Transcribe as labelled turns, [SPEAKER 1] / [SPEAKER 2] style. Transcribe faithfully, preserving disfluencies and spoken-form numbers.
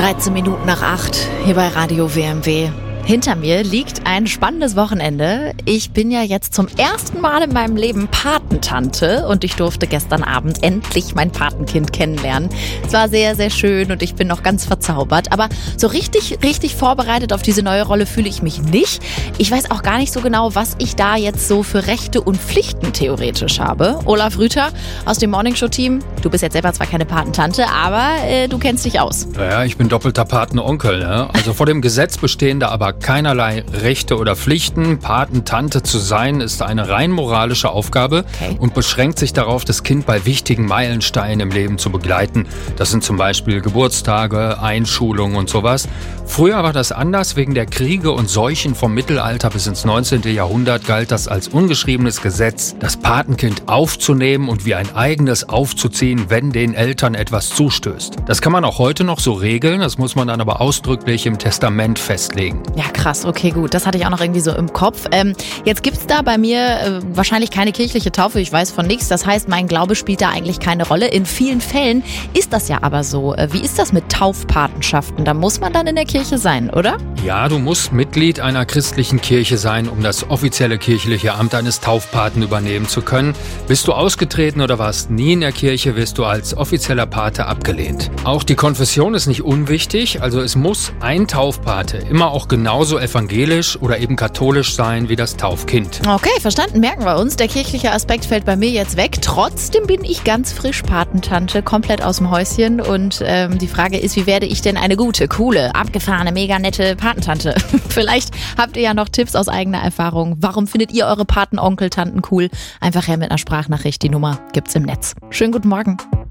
[SPEAKER 1] dreizehn Minuten nach acht hier bei Radio W M W. Hinter mir liegt ein spannendes Wochenende. Ich bin ja jetzt zum ersten Mal in meinem Leben Patentante und ich durfte gestern Abend endlich mein Patenkind kennenlernen. Es war sehr, sehr schön und ich bin noch ganz verzaubert. Aber so richtig, richtig vorbereitet auf diese neue Rolle fühle ich mich nicht. Ich weiß auch gar nicht so genau, was ich da jetzt so für Rechte und Pflichten theoretisch habe. Olaf Rüther aus dem Morningshow-Team. Du bist jetzt selber zwar keine Patentante, aber äh, du kennst dich aus.
[SPEAKER 2] Ja, ich bin doppelter Patenonkel. Ne? Also vor dem Gesetz bestehen da aber keinerlei Rechte oder Pflichten. Patentante zu sein ist eine rein moralische Aufgabe okay. und beschränkt sich darauf, das Kind bei wichtigen Meilensteinen im Leben zu begleiten. Das sind zum Beispiel Geburtstage, Einschulungen und sowas. Früher war das anders. Wegen der Kriege und Seuchen vom Mittelalter bis ins neunzehnten Jahrhundert galt das als ungeschriebenes Gesetz, das Patenkind aufzunehmen und wie ein eigenes aufzuziehen, wenn den Eltern etwas zustößt. Das kann man auch heute noch so regeln. Das muss man dann aber ausdrücklich im Testament festlegen.
[SPEAKER 1] Ja, krass. Okay, gut. Das hatte ich auch noch irgendwie so im Kopf. Ähm, jetzt gibt's da bei mir äh, wahrscheinlich keine kirchliche Taufe. Ich weiß von nichts. Das heißt, mein Glaube spielt da eigentlich keine Rolle. In vielen Fällen ist das ja aber so. Äh, wie ist das mit Taufpatenschaften? Da muss man dann in der Kirche sein, oder?
[SPEAKER 2] Ja, du musst Mitglied einer christlichen Kirche sein, um das offizielle kirchliche Amt eines Taufpaten übernehmen zu können. Bist du ausgetreten oder warst nie in der Kirche, wirst du als offizieller Pate abgelehnt. Auch die Konfession ist nicht unwichtig. Also es muss ein Taufpate immer auch genauso evangelisch oder eben katholisch sein wie das Taufkind.
[SPEAKER 1] Okay, verstanden, merken wir uns. Der kirchliche Aspekt fällt bei mir jetzt weg. Trotzdem bin ich ganz frisch Patentante, komplett aus dem Häuschen. Und ähm, die Frage ist, wie werde ich denn eine gute, coole, abgefahrene, mega nette Patentante? Vielleicht habt ihr ja noch Tipps aus eigener Erfahrung. Warum findet ihr eure Patenonkel-Tanten cool? Einfach her mit einer Sprachnachricht. Die Nummer gibt's im Netz. Schönen guten Morgen.